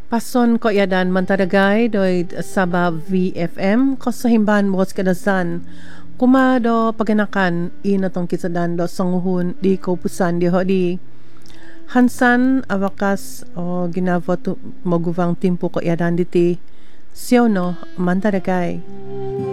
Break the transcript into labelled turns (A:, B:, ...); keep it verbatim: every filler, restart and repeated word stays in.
A: Pason ko yadan mantaragay doy saba V F M ko sa himban mos kadasan kumado paganakan inatong kisadan do sanguhun di ko pusan di hodi Hansan awakas o ginavo tu maguvang timpo ko yadan diti Siono mantaragay.